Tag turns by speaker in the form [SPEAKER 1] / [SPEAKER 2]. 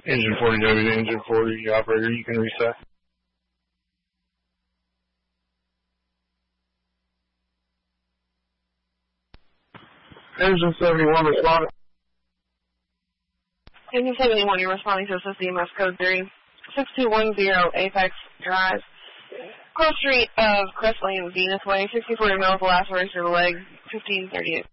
[SPEAKER 1] Engine 40W to engine 40, operator, you can reset. Engine 71 responding.
[SPEAKER 2] Engine 71, you're responding to assist EMS code 36210 Apex Drive. Cross street of Crest Lane, Venus Way, 64 mils, laceration of the leg, 1538.